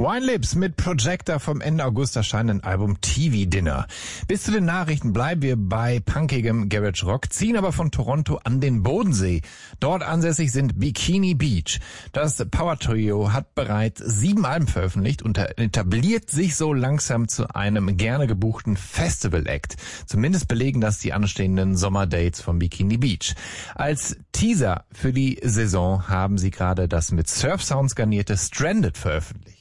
Wine Lips mit Projector vom Ende August erscheinenden Album TV Dinner. Bis zu den Nachrichten bleiben wir bei punkigem Garage Rock, ziehen aber von Toronto an den Bodensee. Dort ansässig sind Bikini Beach. Das Power Trio hat bereits 7 Alben veröffentlicht und etabliert sich so langsam zu einem gerne gebuchten Festival-Act. Zumindest belegen das die anstehenden Sommerdates von Bikini Beach. Als Teaser für die Saison haben sie gerade das mit Surf-Sounds garnierte Stranded veröffentlicht.